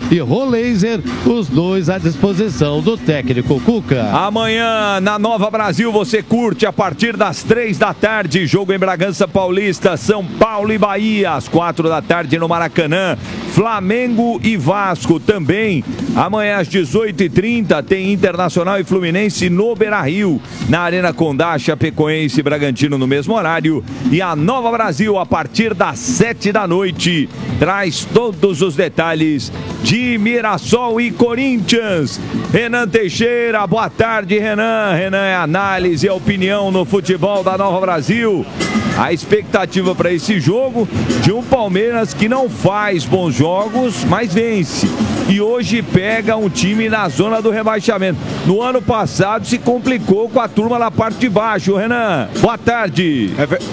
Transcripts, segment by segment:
e Rolaser, os dois à disposição do técnico Cuca. Amanhã, na Nova Brasil, você curte a partir das 3 da tarde, jogo em Bragança Paulista, São Paulo e Bahia, às 4 da tarde no Maracanã, Flamengo e Vasco também. Amanhã às 18h30 tem Internacional e Fluminense no Beira-Rio, na Arena Condá, Chapecoense e Bragantino no mesmo horário. E a Nova Brasil, a partir das 7 da noite, traz todos os detalhes de Mirassol e Corinthians. Renan Teixeira, boa tarde, Renan. Renan é análise e opinião no futebol da Nova Brasil. A expectativa para esse jogo de um Palmeiras que não faz bons jogos, mas vence. E hoje pega um time na zona do rebaixamento. No ano passado se complicou com a turma na parte de baixo. Renan, boa tarde.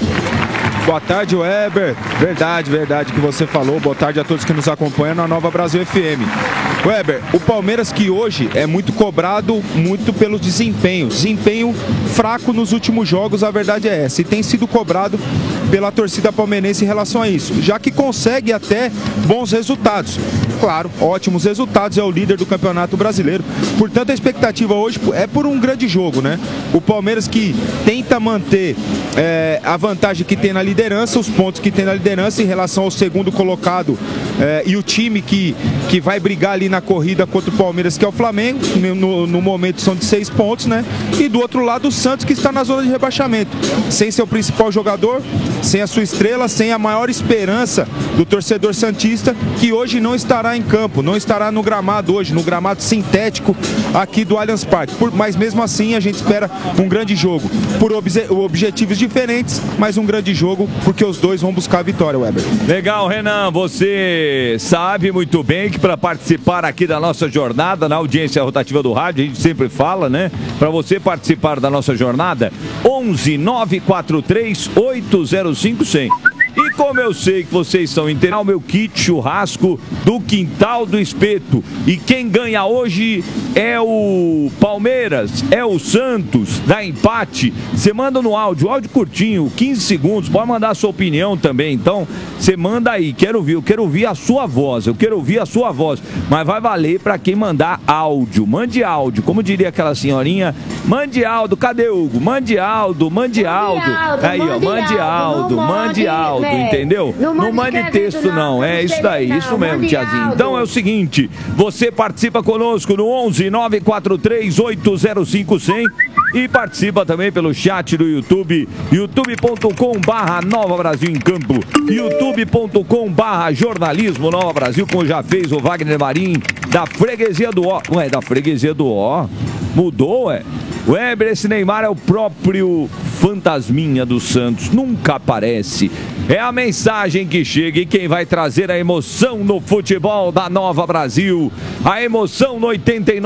Boa tarde, Weber. Verdade que você falou. Boa tarde a todos que nos acompanham na Nova Brasil FM. Weber, o Palmeiras que hoje é muito cobrado muito pelo desempenho fraco nos últimos jogos, a verdade é essa, e tem sido cobrado pela torcida palmeirense em relação a isso, já que consegue até bons resultados. Claro, ótimos resultados, é o líder do Campeonato Brasileiro. Portanto, a expectativa hoje é por um grande jogo, né? O Palmeiras que tenta manter a vantagem que tem na liderança, os pontos que tem na liderança em relação ao segundo colocado, e o time que vai brigar ali na corrida contra o Palmeiras, que é o Flamengo, no momento são de 6 pontos, né? E do outro lado o Santos, que está na zona de rebaixamento, sem seu principal jogador, sem a sua estrela, sem a maior esperança do torcedor santista, que hoje não estará em campo, não estará no gramado hoje, no gramado sintético aqui do Allianz Parque. Mas mesmo assim a gente espera um grande jogo, por objetivos diferentes, mas um grande jogo, porque os dois vão buscar a vitória, Weber. Legal, Renan, você sabe muito bem que para participar aqui da nossa jornada, na audiência rotativa do rádio, a gente sempre fala, né? Para você participar da nossa jornada, 11 943 805 100. E como eu sei que vocês são interessados, o meu kit churrasco do Quintal do Espeto. E quem ganha hoje é o Palmeiras, é o Santos, dá empate. Você manda no áudio curtinho, 15 segundos, pode mandar a sua opinião também. Então, você manda aí, eu quero ouvir a sua voz, mas vai valer para quem mandar áudio. Mande áudio, como diria aquela senhorinha, mande áudio, cadê o Hugo? Mande áudio. Aí, ó, mande áudio. Entendeu? Não mande texto não, é isso daí, isso mesmo, tiazinho. Então é o seguinte, você participa conosco no 11 943 805 100 e participa também pelo chat do YouTube, youtube.com/Nova Brasil em Campo, youtube.com/Jornalismo Nova Brasil, como já fez o Wagner Marim, da Freguesia do Ó. Ué, da Freguesia do Ó? Mudou, ué? Weber, esse Neymar é o próprio fantasminha do Santos, nunca aparece. É a mensagem que chega e quem vai trazer a emoção no futebol da Nova Brasil. A emoção no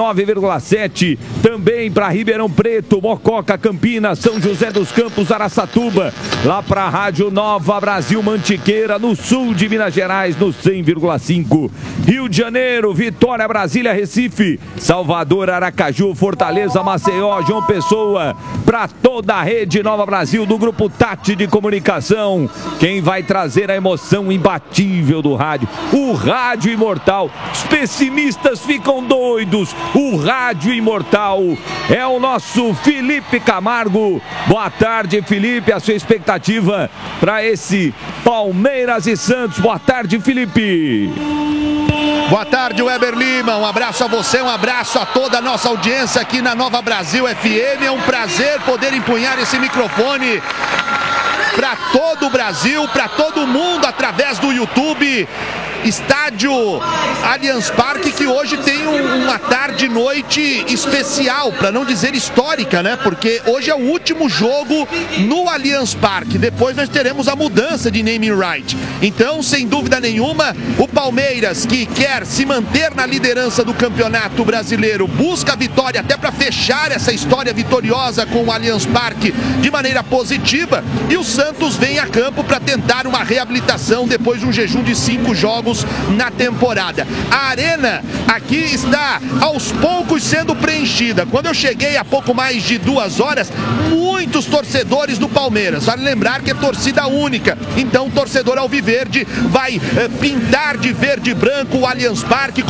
89,7, também para Ribeirão Preto, Mococa, Campinas, São José dos Campos, Araçatuba, lá para a Rádio Nova Brasil Mantiqueira, no sul de Minas Gerais, no 100,5. Rio de Janeiro, Vitória, Brasília, Recife, Salvador, Aracaju, Fortaleza, Maceió, João Pessoa, para toda a rede Nova Brasil do Grupo Tati de Comunicação. Quem vai trazer a emoção imbatível do rádio? O Rádio Imortal. Os pessimistas ficam doidos. O Rádio Imortal é o nosso Felipe Camargo. Boa tarde, Felipe. A sua expectativa para esse Palmeiras e Santos. Boa tarde, Felipe. Boa tarde, Weber Lima. Um abraço a você, um abraço a toda a nossa audiência aqui na Nova Brasil FM. É um prazer poder empunhar esse microfone para todo o Brasil, para todo mundo, através do YouTube. Estádio Allianz Parque, que hoje tem uma tarde-noite especial, para não dizer histórica, né? Porque hoje é o último jogo no Allianz Parque. Depois nós teremos a mudança de naming right. Então, sem dúvida nenhuma, o Palmeiras, que quer se manter na liderança do Campeonato Brasileiro, busca a vitória até para fechar essa história vitoriosa com o Allianz Parque de maneira positiva. E o Santos vem a campo para tentar uma reabilitação depois de um jejum de 5 jogos na temporada. A arena aqui está aos poucos sendo preenchida. Quando eu cheguei há pouco mais de 2 horas, muitos torcedores do Palmeiras. Vale lembrar que é torcida única. Então o torcedor alviverde vai pintar de verde e branco o Allianz Parque.